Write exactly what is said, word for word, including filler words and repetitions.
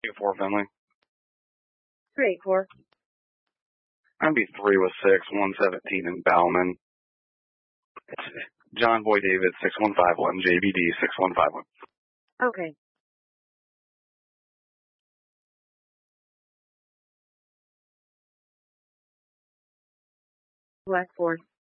two four Finley. three eight four. I'd be three with six, one seventeen in Bauman. John Boy David, six one five one, J B D, six one five one. Okay. Black four.